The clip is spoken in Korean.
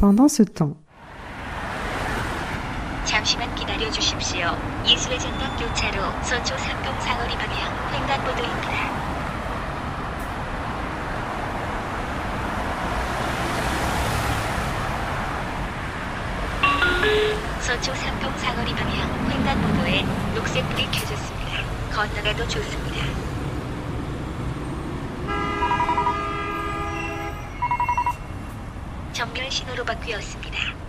Pendant ce temps, 잠시만 기다려 주십시오. 이수회전역 교차로 서초 상동 사거리 방향 횡단보도입니다. 서초 상동 사거리 방향 횡단보도에 녹색불이 켜졌습니다. 건너가도 좋습니다. 정면 신호로 바뀌었습니다.